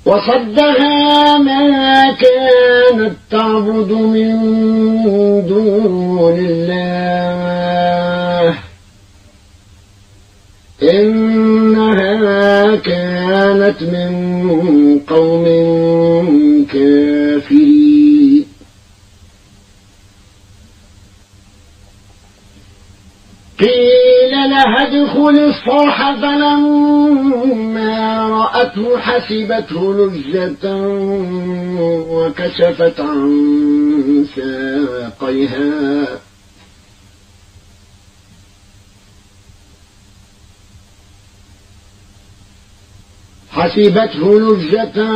وصدها ما كانت تعبد من دون الله إنها كانت من قوم كافرين قيل لها ادخل الصرح فلما رأته حسبته لجة وكشفت عن ساقيها حسبته لجة